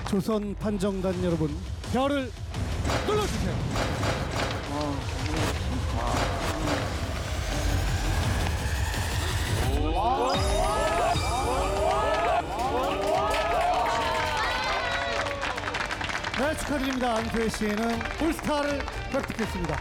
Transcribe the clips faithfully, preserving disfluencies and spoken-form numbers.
조선 판정단 여러분, 별을 눌러주세요. 네, 축하드립니다. 안소혜 씨는 올스타를 획득했습니다.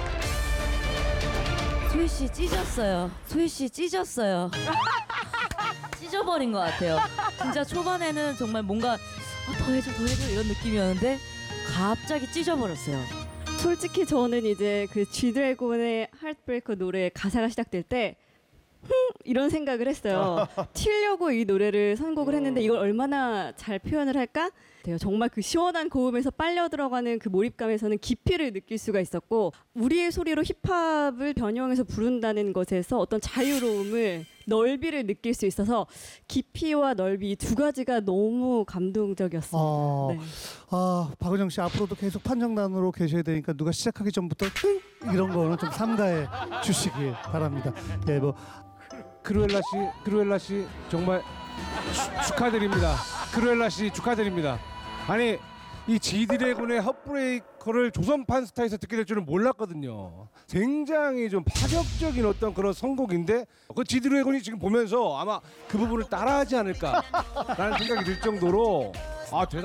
소희 씨 찢었어요. 소희 씨 찢었어요. 찢어버린 것 같아요. 진짜 초반에는 정말 뭔가 아, 더 해줘 더 해줘 이런 느낌이었는데 갑자기 찢어버렸어요. 솔직히 저는 이제 그 G드래곤의 하트브레이커 노래 가사가 시작될 때 흠, 이런 생각을 했어요. 튀려고 이 노래를 선곡을 했는데 이걸 얼마나 잘 표현을 할까? 정말 그 시원한 고음에서 빨려 들어가는 그 몰입감에서는 깊이를 느낄 수가 있었고, 우리의 소리로 힙합을 변형해서 부른다는 것에서 어떤 자유로움을, 넓이를 느낄 수 있어서 깊이와 넓이 두 가지가 너무 감동적이었습니다. 아, 네. 아, 박은영 씨 앞으로도 계속 판정단으로 계셔야 되니까 누가 시작하기 전부터 흥! 이런 거는 좀 삼가해 주시길 바랍니다. 예, 뭐 크루엘라 씨, 크루엘라 씨 정말 추, 축하드립니다. 크루엘라 씨 축하드립니다. 아니 이 G드래곤의 헛브레이커를 조선판 스타에서 듣게 될 줄은 몰랐거든요. 굉장히 좀 파격적인 어떤 그런 선곡인데 그 G드래곤이 지금 보면서 아마 그 부분을 따라하지 않을까라는 생각이 들 정도로 아 대단.